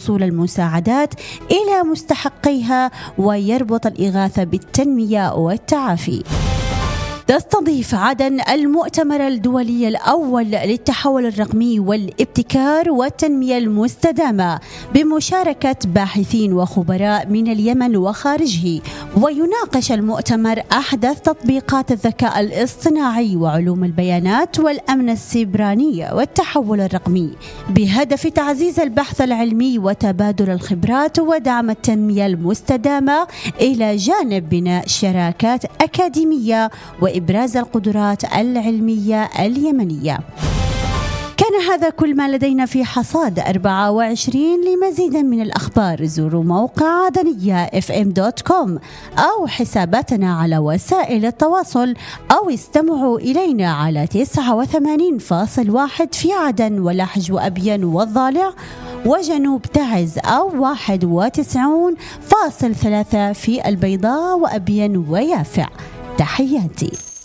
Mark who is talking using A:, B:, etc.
A: وصول المساعدات إلى مستحقيها ويربط الإغاثة بالتنمية والتعافي. تستضيف عدن المؤتمر الدولي الأول للتحول الرقمي والابتكار والتنمية المستدامة بمشاركة باحثين وخبراء من اليمن وخارجه، ويناقش المؤتمر أحدث تطبيقات الذكاء الاصطناعي وعلوم البيانات والأمن السيبراني والتحول الرقمي بهدف تعزيز البحث العلمي وتبادل الخبرات ودعم التنمية المستدامة إلى جانب بناء شراكات أكاديمية وإبراز القدرات العلمية اليمنية. كان هذا كل ما لدينا في حصاد 24. لمزيد من الأخبار زوروا موقع عدنية fm.com أو حساباتنا على وسائل التواصل، أو استمعوا إلينا على 89.1 في عدن ولحج وأبين والضالع وجنوب تعز، أو 91.3 في البيضاء وأبين ويافع. تحياتي.